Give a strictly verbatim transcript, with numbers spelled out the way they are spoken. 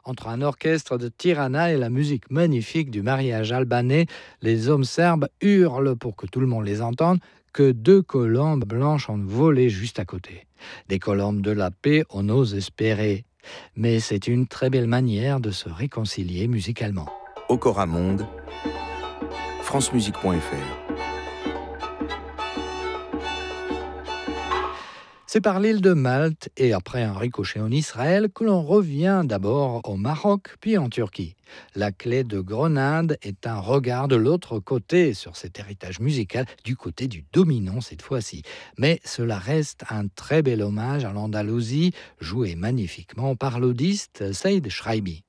Entre un orchestre de Tirana et la musique magnifique du mariage albanais, les hommes serbes hurlent pour que tout le monde les entende que deux colombes blanches ont volé juste à côté. Des colombes de la paix, on ose espérer. Mais c'est une très belle manière de se réconcilier musicalement. Okora Monde, francemusique point f r. C'est par l'île de Malte et après un ricochet en Israël que l'on revient d'abord au Maroc puis en Turquie. La clé de Grenade est un regard de l'autre côté sur cet héritage musical, du côté du dominant cette fois-ci. Mais cela reste un très bel hommage à l'Andalousie, joué magnifiquement par l'audiste Saïd Shraibi.